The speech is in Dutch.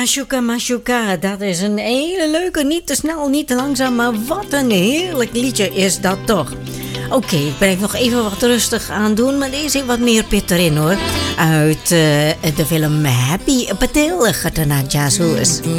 Mashuka Mashuka, dat is een hele leuke, niet te snel, niet te langzaam, maar wat een heerlijk liedje is dat toch. Oké, ik ben nog even wat rustig aan doen, maar er zit wat meer pit erin hoor. Uit de film Happy Patel Ghatana Jasus.